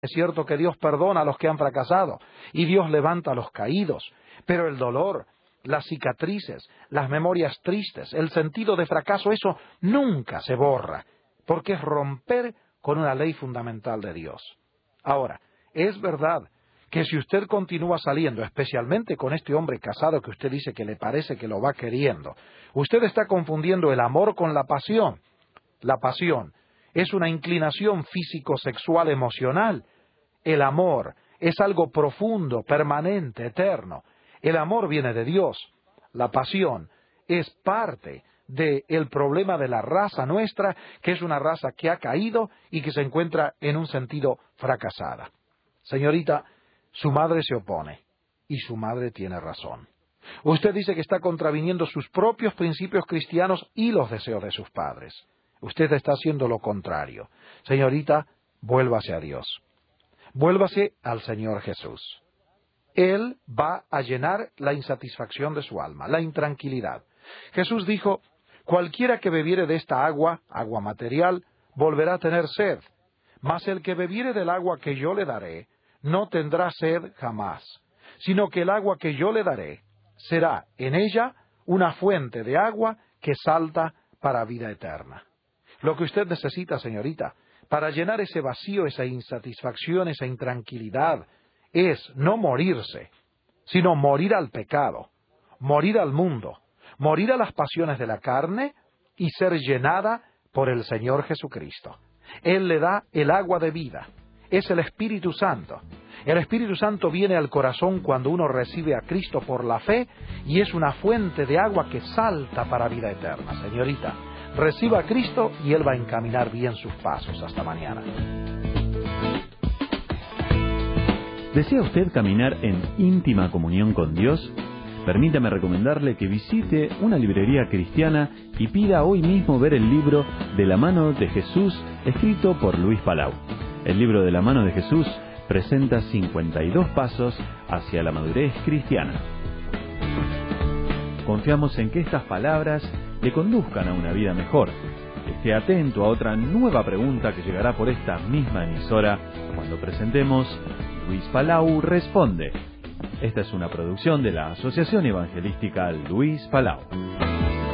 Es cierto que Dios perdona a los que han fracasado y Dios levanta a los caídos, pero el dolor, las cicatrices, las memorias tristes, el sentido de fracaso, eso nunca se borra, porque es romper con una ley fundamental de Dios. Ahora, es verdad que si usted continúa saliendo, especialmente con este hombre casado que usted dice que le parece que lo va queriendo, usted está confundiendo el amor con la pasión. La pasión es una inclinación físico-sexual emocional. El amor es algo profundo, permanente, eterno. El amor viene de Dios. La pasión es parte del problema de la raza nuestra, que es una raza que ha caído y que se encuentra en un sentido fracasada. Señorita, su madre se opone y su madre tiene razón. Usted dice que está contraviniendo sus propios principios cristianos y los deseos de sus padres. Usted está haciendo lo contrario. Señorita, vuélvase a Dios. Vuélvase al Señor Jesús. Él va a llenar la insatisfacción de su alma, la intranquilidad. Jesús dijo, cualquiera que bebiere de esta agua, agua material, volverá a tener sed. Mas el que bebiere del agua que yo le daré, no tendrá sed jamás, sino que el agua que yo le daré será en ella una fuente de agua que salta para vida eterna. Lo que usted necesita, señorita, para llenar ese vacío, esa insatisfacción, esa intranquilidad, es no morirse, sino morir al pecado, morir al mundo, morir a las pasiones de la carne y ser llenada por el Señor Jesucristo. Él le da el agua de vida. Es el Espíritu Santo. El Espíritu Santo viene al corazón cuando uno recibe a Cristo por la fe y es una fuente de agua que salta para vida eterna. Señorita, reciba a Cristo y Él va a encaminar bien sus pasos. Hasta mañana. ¿Desea usted caminar en íntima comunión con Dios? Permítame recomendarle que visite una librería cristiana y pida hoy mismo ver el libro De la mano de Jesús, escrito por Luis Palau. El libro De la mano de Jesús presenta 52 pasos hacia la madurez cristiana. Confiamos en que estas palabras le conduzcan a una vida mejor. Esté atento a otra nueva pregunta que llegará por esta misma emisora cuando presentemos Luis Palau Responde. Esta es una producción de la Asociación Evangelística Luis Palau.